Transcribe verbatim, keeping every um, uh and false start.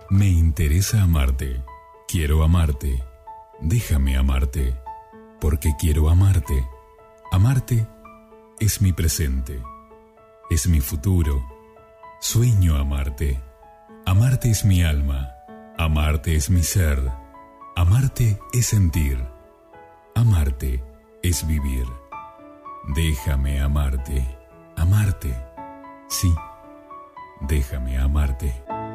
Me interesa amarte. Quiero amarte. Déjame amarte. Porque quiero amarte. Amarte es mi presente. Es mi futuro. Sueño amarte. Amarte es mi alma. Amarte es mi ser. Amarte es sentir. Amarte es vivir. Déjame amarte. Amarte. Sí, déjame amarte.